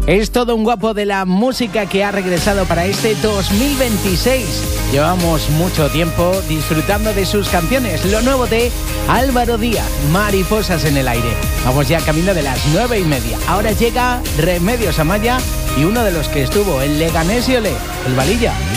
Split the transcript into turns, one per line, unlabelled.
Es todo un guapo de la música que ha regresado para este 2026. Llevamos mucho tiempo disfrutando de sus canciones. Lo nuevo de Álvaro Díaz, Mariposas en el aire. Vamos ya camino de las 9:30. Ahora llega Remedios Amaya y uno de los que estuvo en Leganés y Olé, el Valilla.